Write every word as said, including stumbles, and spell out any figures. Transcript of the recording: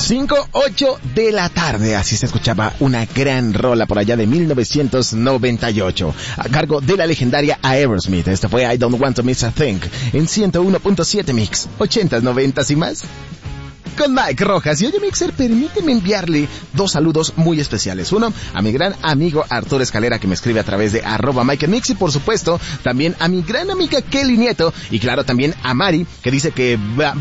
cinco, ocho de la tarde, así se escuchaba una gran rola por allá de mil novecientos noventa y ocho, a cargo de la legendaria Aerosmith. Esto fue I Don't Want to Miss a Thing, en ciento uno punto siete Mix, ochentas, noventas y más, con Mike Rojas. Y oye, Mixer, permíteme enviarle dos saludos muy especiales. Uno, a mi gran amigo Arturo Escalera, que me escribe a través de arroba Mike Mix, y por supuesto, también a mi gran amiga Kelly Nieto, y claro, también a Mari, que dice que va